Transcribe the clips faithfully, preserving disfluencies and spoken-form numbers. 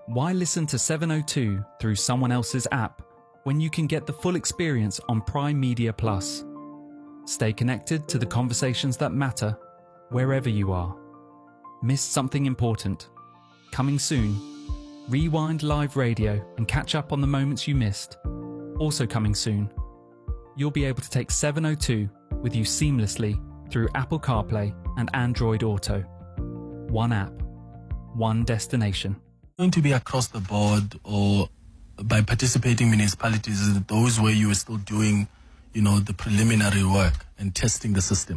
Why listen to seven oh two through someone else's app when you can get the full experience on Prime Media Plus? Stay connected to the conversations that matter wherever you are. Missed something important? Coming soon. Rewind live radio and catch up on the moments you missed. Also coming soon. You'll be able to take seven oh two with you seamlessly through Apple CarPlay and Android Auto. One app, one destination. Going to be across the board, or by participating municipalities, is it those where you are still doing, you know, the preliminary work and testing the system?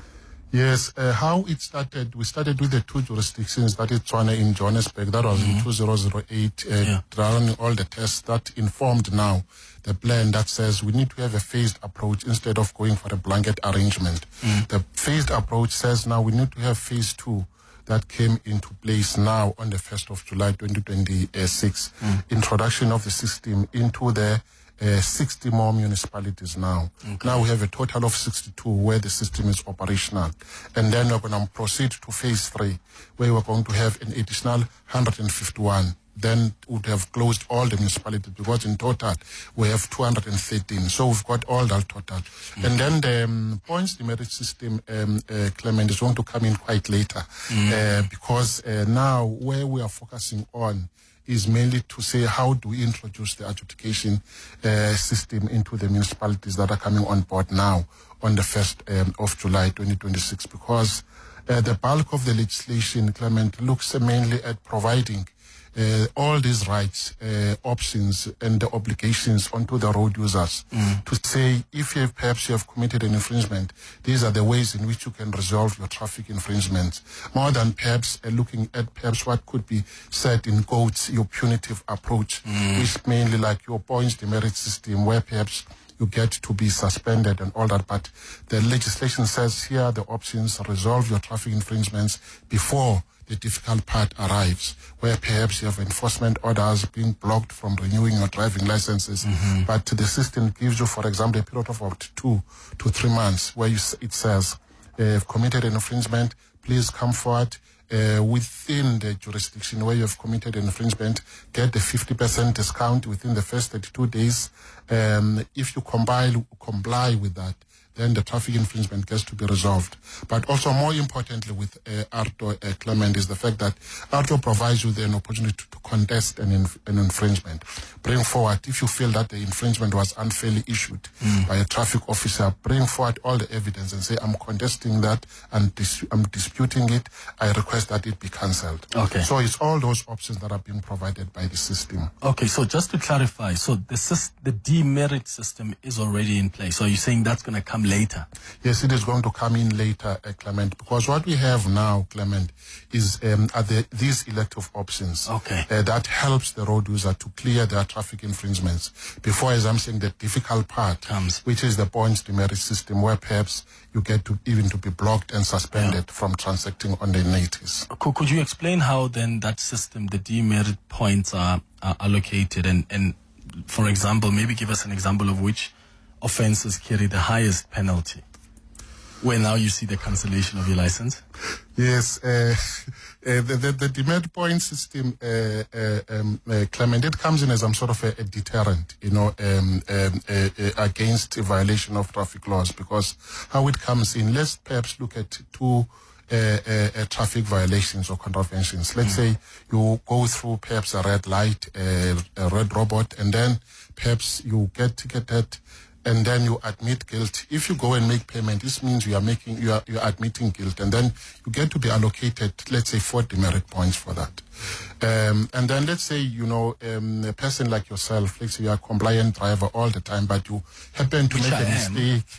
Yes, uh, how it started, we started with the two jurisdictions, that is Tshwane in Johannesburg, that was mm-hmm. in two thousand eight, uh, yeah. running all the tests that informed now the plan that says we need to have a phased approach instead of going for a blanket arrangement. Mm. The phased approach says now we need to have phase two that came into place now on the first of July twenty twenty-six. Mm. Introduction of the system into the Uh, sixty more municipalities now. Okay. Now we have a total of sixty-two where the system is operational. And then we're going to proceed to phase three, where we're going to have an additional one hundred fifty-one. Then we would have closed all the municipalities, because in total we have two hundred thirteen. So we've got all that total. Mm-hmm. And then the um, points demerit system, um, uh, Clement, is going to come in quite later. Mm-hmm. uh, because uh, now where we are focusing on is mainly to say how do we introduce the adjudication uh, system into the municipalities that are coming on board now on the first um, of July twenty twenty-six, because uh, the bulk of the legislation, Clement, looks mainly at providing uh, all these rights, uh, options and the obligations onto the road users mm. to say if you have, perhaps you have committed an infringement, these are the ways in which you can resolve your traffic infringements, more than perhaps uh, looking at perhaps what could be said in quotes, your punitive approach, mm. which mainly like your points demerit system, where perhaps you get to be suspended and all that. But the legislation says here are the options: resolve your traffic infringements before the difficult part arrives, where perhaps you have enforcement orders being blocked from renewing your driving licenses. Mm-hmm. But the system gives you, for example, a period of up to two to three months where you, it says, uh, if committed an infringement, please come forward uh, within the jurisdiction where you have committed an infringement, get the fifty percent discount within the first thirty-two days. Um, if you comply, comply with that, then the traffic infringement gets to be resolved. But also more importantly with uh, ARTO, uh, Clement, is the fact that ARTO provides you an opportunity to, to contest an, inf- an infringement. Bring forward, if you feel that the infringement was unfairly issued mm. by a traffic officer, bring forward all the evidence and say, I'm contesting that and dis- I'm disputing it. I request that it be cancelled. Okay. So it's all those options that are being provided by the system. Okay, so just to clarify, so the, syst- the demerit system is already in place. So you're saying that's going to come later? Yes, it is going to come in later, uh, Clement, because what we have now, Clement, is um, are the, these elective options okay. uh, that helps the road user to clear their traffic infringements before, as I'm saying, the difficult part comes, which is the points demerit system, where perhaps you get to even to be blocked and suspended yeah. from transacting on the natives. Could, could you explain how then that system, the demerit points are, are allocated, and, and for example, maybe give us an example of which offenses carry the highest penalty, where now you see the cancellation of your license? Yes, uh, uh, the, the, the demerit point system, uh, uh, um, uh, Clement, it comes in as some sort of a, a deterrent, you know, um, um, uh, uh, against a violation of traffic laws, because how it comes in, let's perhaps look at two Uh, uh, uh, traffic violations or contraventions. Let's mm. say you go through perhaps a red light, uh, a red robot, and then perhaps you get ticketed, and then you admit guilt. If you go and make payment, this means you are making, you are, you are admitting guilt, and then you get to be allocated, let's say, four demerit points for that. Um, and then let's say, you know, um, a person like yourself, let's say you are a compliant driver all the time, but you happen to Which make I a am.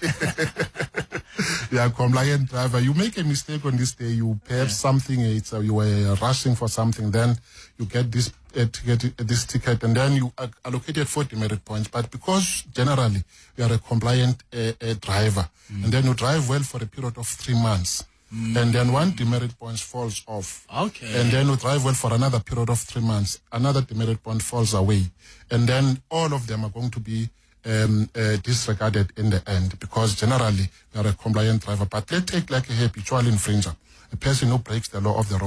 mistake. You are a compliant driver. You make a mistake on this day. You perhaps yeah. something, it's, uh, you were rushing for something, then you get this uh, ticket, uh, this ticket, and then you are allocated four demerit points. But because generally you are a compliant uh, uh, driver, mm. and then you drive well for a period of three months, Mm. and then one demerit point falls off. Okay. And then you drive well for another period of three months. Another demerit point falls away. And then all of them are going to be um, uh, disregarded in the end, because generally you are a compliant driver. But let's take like a habitual infringer, a person who breaks the law of the road.